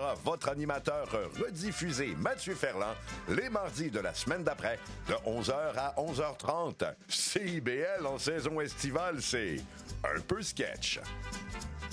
sera votre animateur rediffusé, Mathieu Ferland, les mardis de la semaine d'après, de 11h à 11h30. CIBL en saison estivale, c'est un peu sketch.